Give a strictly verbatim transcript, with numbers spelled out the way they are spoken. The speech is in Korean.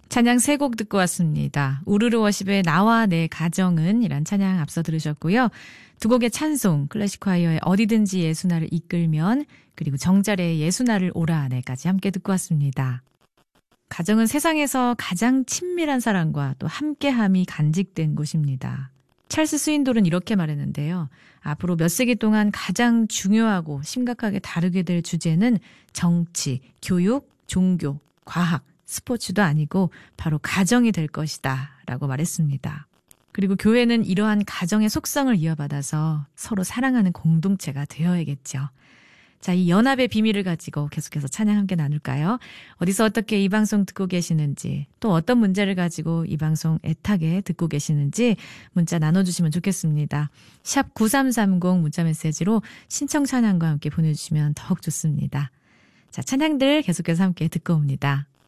찬양 세 곡 듣고 왔습니다. 우르르 워십의 나와 내 가정은 이란 찬양 앞서 들으셨고요. 두 곡의 찬송, 클래식 콰이어의 어디든지 예수나를 이끌면, 그리고 정자래의 예수나를 오라네까지 함께 듣고 왔습니다. 가정은 세상에서 가장 친밀한 사랑과 또 함께함이 간직된 곳입니다. 찰스 스윈돌은 이렇게 말했는데요. 앞으로 몇 세기 동안 가장 중요하고 심각하게 다루게 될 주제는 정치, 교육, 종교, 과학, 스포츠도 아니고 바로 가정이 될 것이다 라고 말했습니다. 그리고 교회는 이러한 가정의 속성을 이어받아서 서로 사랑하는 공동체가 되어야겠죠. 자, 이 연합의 비밀을 가지고 계속해서 찬양 함께 나눌까요? 어디서 어떻게 이 방송 듣고 계시는지, 또 어떤 문제를 가지고 이 방송 애타게 듣고 계시는지 문자 나눠주시면 좋겠습니다. 샵 구삼삼공 문자 메시지로 신청 찬양과 함께 보내주시면 더욱 좋습니다. 자, 찬양들 계속해서 함께 듣고 옵니다.